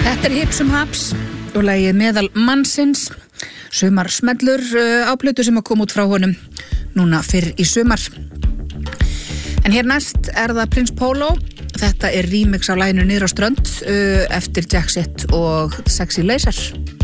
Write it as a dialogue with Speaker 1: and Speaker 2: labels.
Speaker 1: Þetta Hipsum Haps og lagið Meðal mannsins, sumar smellur á plötu sem að koma út frá honum núna fyrr í sumar. En hér næst það Prins Polo. Þetta remix á laginu Niður á strönd eftir Jackset og Sexy Laser.